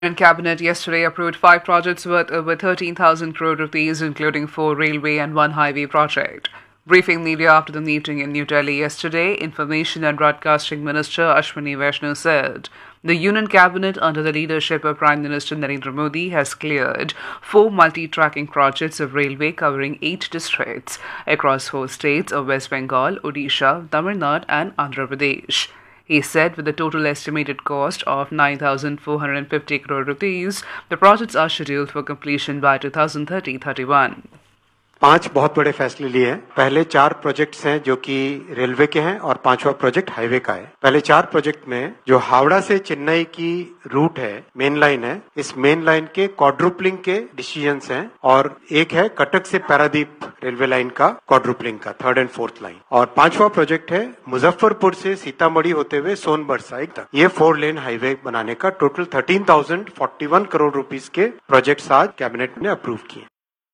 And Cabinet yesterday approved five projects worth over 13,000 crore rupees, including four railway and one highway project. Briefing media after the meeting in New Delhi yesterday, Information and Broadcasting Minister Ashwini Vaishnaw said the Union Cabinet, under the leadership of Prime Minister Narendra Modi, has cleared four multi-tracking projects of railway covering 8 districts across 4 states of West Bengal, Odisha, Tamil Nadu, and Andhra Pradesh. He said with a total estimated cost of 9,450 crore rupees, the projects are scheduled for completion by 2030-31. 5 बहुत बड़े फैसले लिए हैं। पहले 4 projects हैं जो कि railway के हैं और 5वां प्रोजेक्ट हाईवे का है। पहले 4 प्रोजेक्ट में जो हावड़ा से चेन्नई की रूट है, मेन लाइन है, इस मेन लाइन के क्वाड्रुपलिंग के डिसीजंस हैं और एक है कटक से पारादीप रेलवे लाइन का क्वाड्रुपलिंग का 3rd एंड 4th लाइन। और 5वां प्रोजेक्ट है मुजफ्फरपुर से सीतामढ़ी होते हुए सोनभद्र साइड तक। ये 4 लेन हाईवे बनाने का टोटल 13,041 करोड़ रुपीस के प्रोजेक्ट्स आज कैबिनेट ने अप्रूव किए।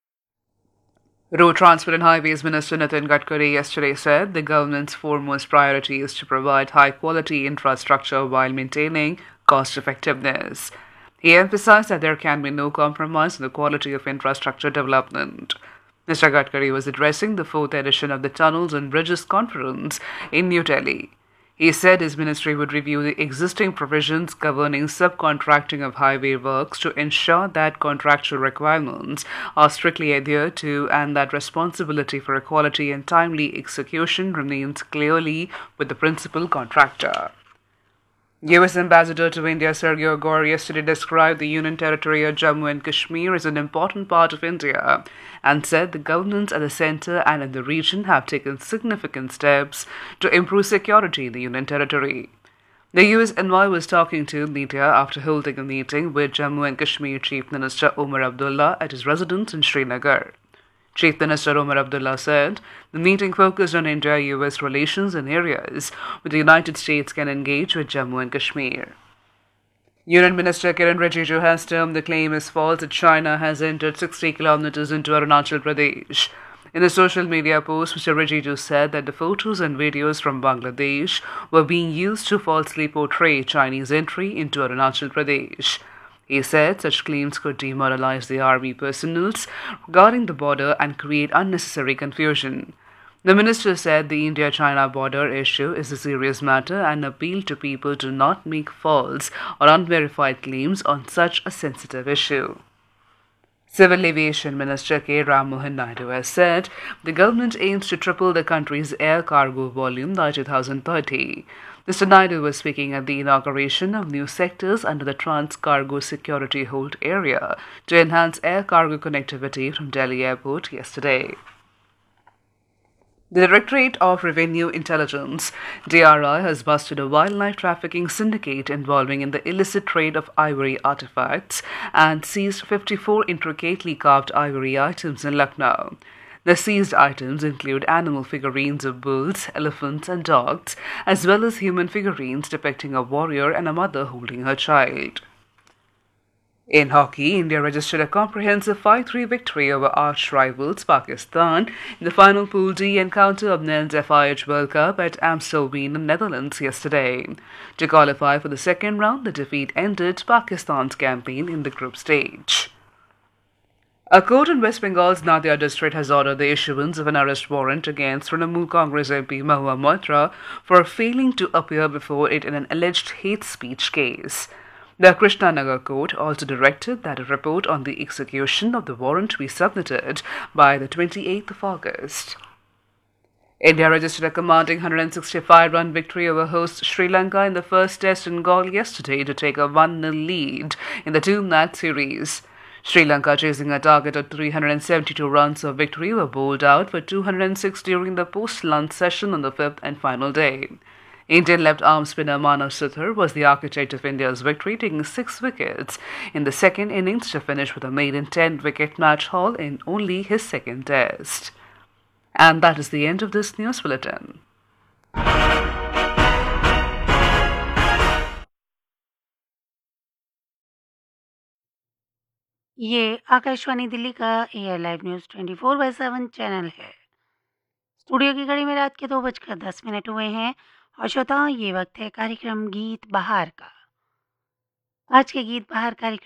Road Transport and Highways Minister Nitin Gadkari yesterday said the government's foremost priority is to provide high-quality infrastructure while maintaining cost-effectiveness. He emphasized that there can be no compromise in the quality of infrastructure development. Mr. Gadkari was addressing the 4th edition of the Tunnels and Bridges Conference in New Delhi. He said his ministry would review the existing provisions governing subcontracting of highway works to ensure that contractual requirements are strictly adhered to and that responsibility for quality and timely execution remains clearly with the principal contractor. U.S. Ambassador to India Sergio Gore yesterday described the Union Territory of Jammu and Kashmir as an important part of India and said the governments at the centre and in the region have taken significant steps to improve security in the Union Territory. The U.S. envoy was talking to media after holding a meeting with Jammu and Kashmir Chief Minister Omar Abdullah at his residence in Srinagar. Chief Minister Omar Abdullah said the meeting focused on India-US relations in areas where the United States can engage with Jammu and Kashmir. Union Minister Kiran Rijiju has termed the claim as false that China has entered 60 kilometers into Arunachal Pradesh. In a social media post, Mr. Rijiju said that the photos and videos from Bangladesh were being used to falsely portray Chinese entry into Arunachal Pradesh. He said such claims could demoralize the army personnel guarding the border and create unnecessary confusion. The minister said the India-China border issue is a serious matter and appealed to people to not make false or unverified claims on such a sensitive issue. Civil Aviation Minister K. Ram Mohan Naidu has said the government aims to triple the country's air cargo volume by 2030. Mr. Naidu was speaking at the inauguration of new sectors under the Trans-Cargo Security Hold Area to enhance air cargo connectivity from Delhi Airport yesterday. The Directorate of Revenue Intelligence, DRI, has busted a wildlife trafficking syndicate involving in the illicit trade of ivory artifacts and seized 54 intricately carved ivory items in Lucknow. The seized items include animal figurines of bulls, elephants, and dogs, as well as human figurines depicting a warrior and a mother holding her child. In hockey, India registered a comprehensive 5-3 victory over arch rivals Pakistan in the final Pool D encounter of Nels FIH World Cup at Amstelveen, Netherlands yesterday. To qualify for the second round, the defeat ended Pakistan's campaign in the group stage. A court in West Bengal's Nadia district has ordered the issuance of an arrest warrant against Trinamool Congress MP Mahua Moitra for failing to appear before it in an alleged hate speech case. The Krishnanagar court also directed that a report on the execution of the warrant be submitted by the 28th of August. India registered a commanding 165-run victory over host Sri Lanka in the first test in Galle yesterday to take a 1-0 lead in the 2-match series. Sri Lanka, chasing a target of 372 runs of victory, were bowled out for 206 during the post-lunch session on the 5th and final day. Indian left-arm spinner Manav Suthar was the architect of India's victory, taking 6 wickets in the second innings to finish with a maiden 10-wicket match haul in only his second test. And that is the end of this news bulletin. ये आकाशवाणी दिल्ली का air live news 24/7 channel है। Studio की घड़ी में रात के 2:10 हुए हैं और श्रोताओं, ये वक्त है कार्यक्रम गीत बहार का। आज के गीत बहार कार्यक्रम